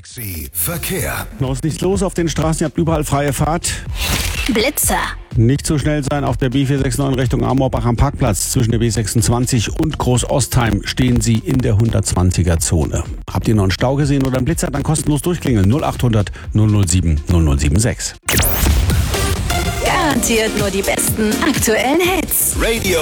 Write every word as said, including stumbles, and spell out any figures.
Taxi, Verkehr. Noch ist nichts los auf den Straßen, ihr habt überall freie Fahrt. Blitzer. Nicht so schnell sein auf der B vier sechs neun Richtung Amorbach am Parkplatz. Zwischen der B sechsundzwanzig und Groß-Ostheim stehen Sie in der hundertzwanziger Zone. Habt ihr noch einen Stau gesehen oder einen Blitzer? Dann kostenlos durchklingeln. null acht hundert null null sieben null null sieben sechs. Garantiert nur die besten aktuellen Hits. Radio